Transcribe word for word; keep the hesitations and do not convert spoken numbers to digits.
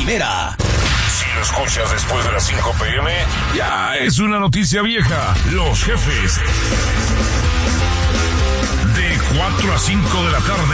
primera. Si lo escuchas después de las cinco pm, ya es una noticia vieja. Los Jefes. De cuatro a cinco de la tarde.